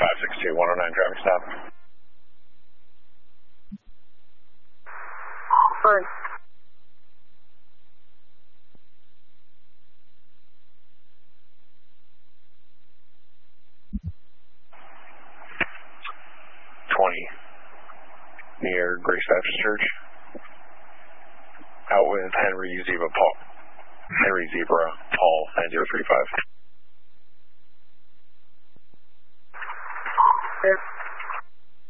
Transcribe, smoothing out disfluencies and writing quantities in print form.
562, 109 traffic stop. First. Near Grace Baptist Church. Out with Henry Zebra Paul 9035. Yes.